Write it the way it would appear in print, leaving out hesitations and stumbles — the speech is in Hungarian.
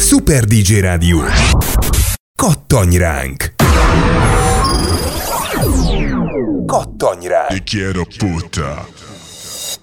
Super DJ Rádió. Kattanj ránk! Kattanj ránk! Te quiero puta.